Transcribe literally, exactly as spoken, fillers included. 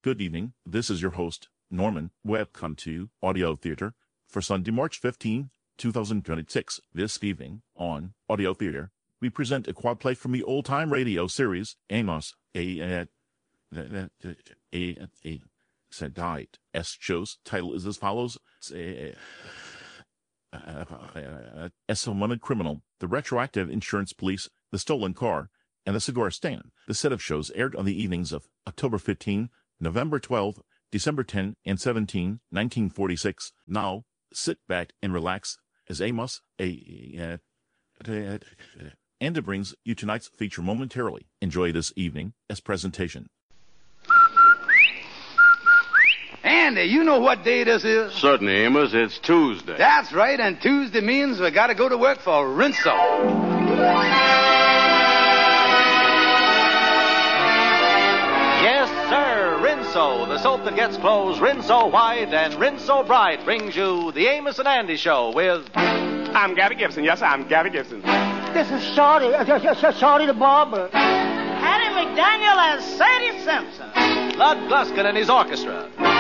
Good evening. This is your host, Norman. Welcome to Audio Theater for Sunday, March fifteenth, twenty twenty-six. This evening on Audio Theater, we present a quad play from the old-time radio series, Amos, a, a, a, a, a, a died. S show's title is as follows. A, As a wanted criminal, the retroactive insurance police, the stolen car, and the cigar stand. The set of shows aired on the evenings of October fifteenth, November twelfth, December tenth, and seventeenth, nineteen forty-six. Now, sit back and relax as Amos, a, a, and it brings you tonight's feature momentarily. Enjoy this evening as presentation. Andy, you know what day this is? Certainly, Amos. It's Tuesday. That's right, and Tuesday means we got to go to work for Rinso. Yes, sir, Rinso, the soap that gets clothes Rinso white and Rinso bright, brings you the Amos and Andy Show with... I'm Gabby Gibson. Yes, I'm Gabby Gibson. This is Shorty, uh, Shorty the barber. Hattie McDaniel as Sadie Simpson. Lud Gluskin and his orchestra.